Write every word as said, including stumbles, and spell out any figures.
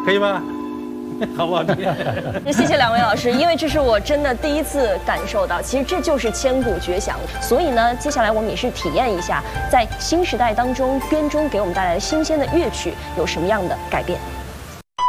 可以吗？好不好听？ 谢谢两位老师，因为这是我真的第一次感受到，其实这就是千古绝响。所以呢，接下来我们也是体验一下，在新时代当中，编钟给我们带来的新鲜的乐曲有什么样的改变。